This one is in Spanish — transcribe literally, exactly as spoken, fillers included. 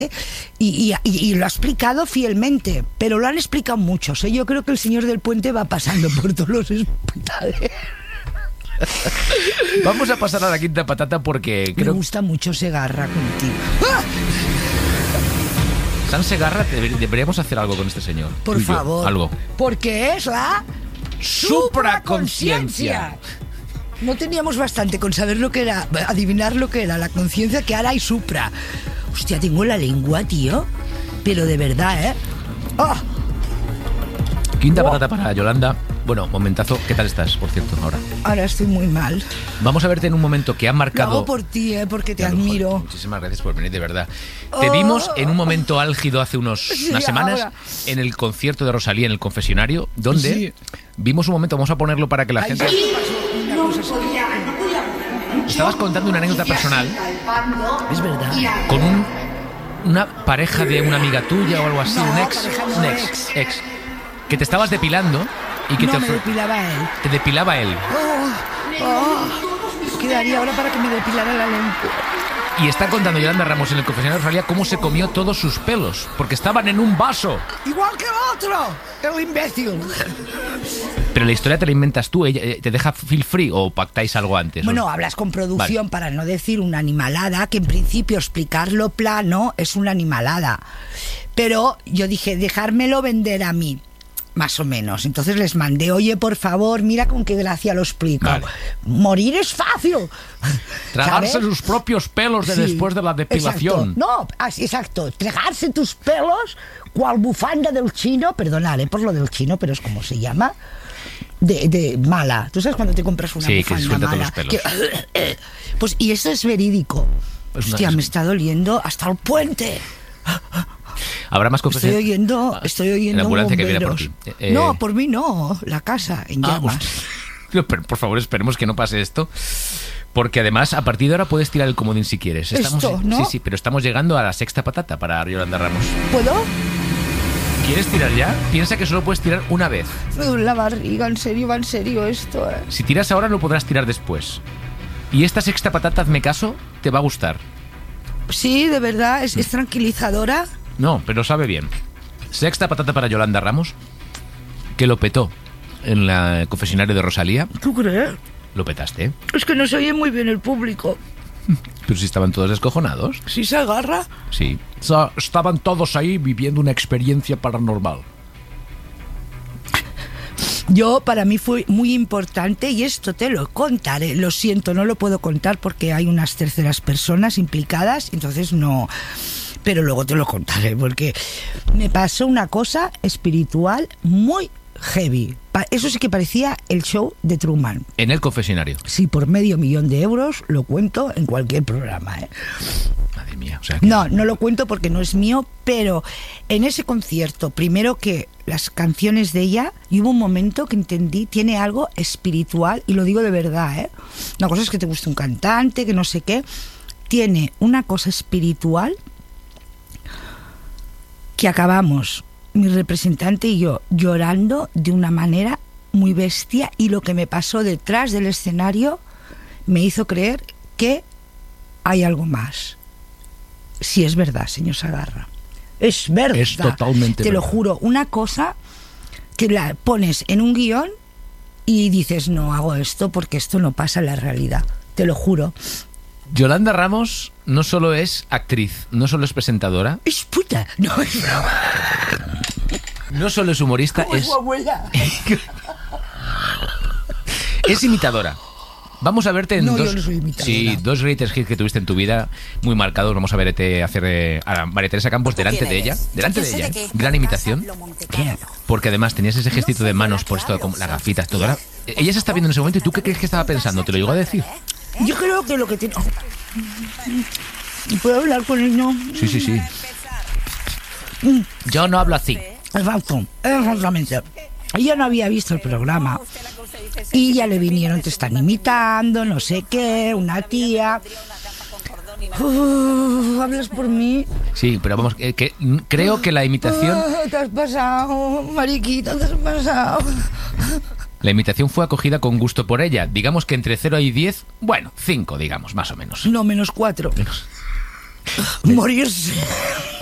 Y, y, y lo ha explicado fielmente, pero lo han explicado muchos, ¿eh? Yo creo que el señor del puente va pasando por todos los hospitales. Vamos a pasar a la quinta patata porque creo... Me gusta mucho Segarra contigo. ¡Ah! San Segarra, deberíamos hacer algo con este señor. Por Tú y yo, favor. algo. Porque es la supraconciencia. No teníamos bastante con saber lo que era, adivinar lo que era la conciencia, que ahora hay supra. Hostia, tengo la lengua, tío. Pero de verdad, ¿eh? ¡Oh! Quinta oh. patata para Yolanda. Bueno, momentazo. ¿Qué tal estás, por cierto, ahora? Ahora estoy muy mal. Vamos a verte en un momento que ha marcado... Lo hago por ti, ¿eh? Porque te Claro, admiro. Joder, muchísimas gracias por venir, de verdad. Te oh. vimos en un momento álgido hace unos, sí, unas semanas ahora. en el concierto de Rosalía en el confesionario, donde sí. vimos un momento, vamos a ponerlo para que la Ay, gente... sí. Estabas contando una anécdota personal. Es verdad. Con un, una pareja de una amiga tuya o algo así, No, un ex, pareja no, un ex, ex. ex, que te estabas depilando y que no te, me ofre- depilaba él. te depilaba él. Oh, oh. ¿Qué daría ahora para que me depilara la lengua? Y está contando Yolanda Ramos en el confesionario de Rosalía cómo se comió todos sus pelos, porque estaban en un vaso. Igual que el otro, el imbécil. Pero la historia te la inventas tú, ella te deja feel free o pactáis algo antes. Bueno, ¿o? hablas con producción, Vale. para no decir una animalada, que en principio explicarlo plano es una animalada. Pero yo dije, dejármelo vender a mí. Más o menos. Entonces les mandé, oye, por favor, mira con qué gracia lo explico. Vale. Morir es fácil. Tragarse ¿sabes? sus propios pelos de Sí, después de la depilación. Exacto. No, así, exacto. Tragarse tus pelos, cual bufanda del chino, perdonad por lo del chino, pero es como se llama, de, de mala. ¿Tú sabes cuando te compras una Sí, que bufanda suelta todos mala? los pelos. Que- pues, y esto es verídico. Pues Hostia, una- me está doliendo hasta el puente. Habrá más Estoy confesiones. oyendo, estoy oyendo La ambulancia que viene por bomberos. ti. Eh, No, por mí no, la casa en Ah, llamas. hostia. Pero, por favor, esperemos que no pase esto. Porque además, a partir de ahora puedes tirar el comodín si quieres. Estamos, Esto, ¿no? Sí, sí, pero estamos llegando a la sexta patata para Yolanda Ramos. ¿Puedo? ¿Quieres tirar ya? Piensa que solo puedes tirar una vez. Me duele la barriga, en serio, va en serio esto, eh. Si tiras ahora, no podrás tirar después. Y esta sexta patata, hazme caso, te va a gustar. Sí, de verdad, es, es tranquilizadora. No, pero sabe bien. Sexta patata para Yolanda Ramos, que lo petó en la confesionario de Rosalía. ¿Tú crees? Lo petaste, ¿eh? Es que no se oye muy bien el público. Pero si estaban todos descojonados. Si se agarra. Sí. O sea, estaban todos ahí viviendo una experiencia paranormal. Yo, para mí fue muy importante, y esto te lo contaré. Lo siento, no lo puedo contar porque hay unas terceras personas implicadas, entonces no. Pero luego te lo contaré porque me pasó una cosa espiritual muy heavy. Pa- Eso sí que parecía el show de Truman. En el confesionario. Sí, por medio millón de euros lo cuento en cualquier programa, ¿eh? Madre mía. O sea, que- No, no lo cuento porque no es mío, pero en ese concierto, primero que las canciones de ella, y hubo un momento que entendí, tiene algo espiritual, y lo digo de verdad, ¿eh? Una cosa es que te guste un cantante, que no sé qué, tiene una cosa espiritual que acabamos, mi representante y yo, llorando de una manera muy bestia, y lo que me pasó detrás del escenario me hizo creer que hay algo más. Si es verdad, señor Segarra. Es verdad. Es totalmente Te lo verdad. juro. Una cosa que la pones en un guión y dices, no hago esto porque esto no pasa en la realidad. Te lo juro. Yolanda Ramos no solo es actriz, no solo es presentadora, Es puta. No, es broma. no solo es humorista, ¿Cómo es es, su abuela? es imitadora. Vamos a verte en No, dos, yo no soy imitadora. sí, dos greatest hits que tuviste en tu vida, muy marcados. Vamos a verte hacer eh, a María Teresa Campos delante de ella, delante de ella, ¿eh? Gran imitación, porque además tenías ese gestito de manos por esto, como las gafitas, todo. Ahora, ella se está viendo en ese momento y tú qué crees que estaba pensando, te lo llegó a decir. Yo creo que lo que tiene... ¿Puedo hablar con él? No. Sí, sí, sí. Yo no hablo así. Exacto, exactamente. Ella no había visto el programa y ya le vinieron, te están imitando, no sé qué, una tía. Uf, ¿hablas por mí? Sí, pero vamos, eh, que mm, creo que la imitación, Ah, te has pasado, mariquita, te has pasado. la imitación fue acogida con gusto por ella. Digamos que entre cero y diez, bueno, cinco, digamos, más o menos. No, menos cuatro. Morirse.